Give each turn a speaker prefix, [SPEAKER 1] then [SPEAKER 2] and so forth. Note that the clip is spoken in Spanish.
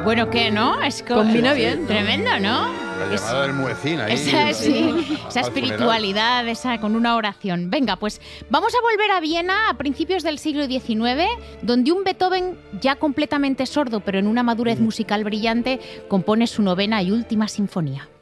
[SPEAKER 1] Bueno, ¿qué, no?
[SPEAKER 2] Combina bien.
[SPEAKER 1] Tremendo, ¿no?
[SPEAKER 3] La llamada del muecín ahí.
[SPEAKER 1] Esa
[SPEAKER 3] al
[SPEAKER 1] espiritualidad, con una oración. Venga, pues vamos a volver a Viena a principios del siglo XIX, donde un Beethoven ya completamente sordo, pero en una madurez musical brillante, compone su novena y última sinfonía.